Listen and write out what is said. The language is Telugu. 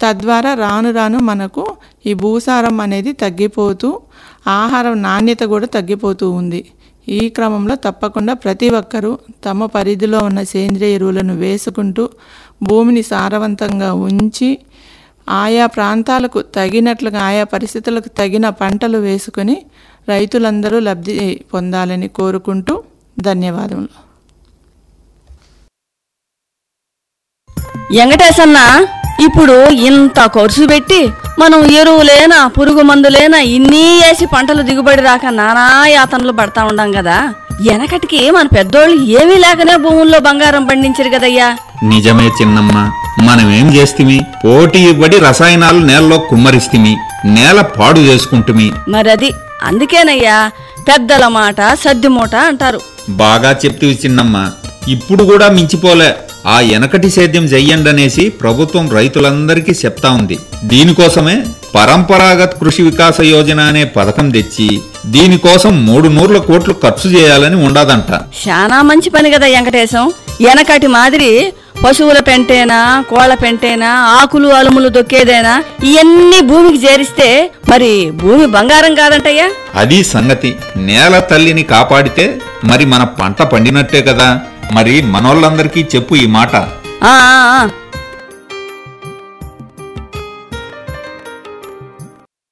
తద్వారా రాను రాను మనకు ఈ భూసారం అనేది తగ్గిపోతూ ఆహారం నాణ్యత కూడా తగ్గిపోతూ ఉంది. ఈ క్రమంలో తప్పకుండా ప్రతి ఒక్కరూ తమ పరిధిలో ఉన్న సేంద్రియ ఎరువులను వేసుకుంటూ భూమిని సారవంతంగా ఉంచి ఆయా ప్రాంతాలకు తగినట్లుగా ఆయా పరిస్థితులకు తగిన పంటలు వేసుకొని రైతులందరూ లబ్ధి పొందాలని కోరుకుంటూ ధన్యవాదములు. వెంకటేశన్న, ఇప్పుడు ఇంత ఖర్చు పెట్టి మనం ఎరువులేనా పురుగు మందులేనా ఇన్ని వేసి పంటలు దిగుబడి రాక నానా యాతనలు పడతా ఉండం కదా. వెనకటికి మన పెద్దోళ్ళు ఏమీ లేకనే భూముల్లో బంగారం పండించరు కదయ్యా. నిజమే చిన్నమ్మ, మనమేం చేస్తిమి? పోటీ ఇవ్వడి రసాయనాలు నేలలో కుమ్మరిస్తిమి, నేల పాడు చేసుకుంటుమి. మరది అందుకేనయ్యా పెద్దల మాట సద్ది మూట అంటారు. బాగా చెప్తివి చిన్నమ్మ. ఇప్పుడు కూడా మించిపోలే. ఆ వెనకటి సేద్యం చెయ్యండనేసి ప్రభుత్వం రైతులందరికీ చెప్తా ఉంది. దీనికోసమే పరంపరాగత్ కృషి వికాస యోజన అనే పథకం తెచ్చి దీనికోసం 300 కోట్లు ఖర్చు చేయాలని ఉండదంట. చాలా మంచి పని కదా వెంకటేశం. వెనకటి మాదిరి పశువుల పెంటేనా కోళ్ల పెంటేనా ఆకులు అలుములు దొక్కేదేనా ఇవన్నీ భూమికి చేరిస్తే మరి భూమి బంగారం కాదంటయ్యా. అది సంగతి. నేల తల్లిని కాపాడితే మరి మన పంట పండినట్టే కదా. మరి మనోళ్ళందరికీ చెప్పు ఈ మాట.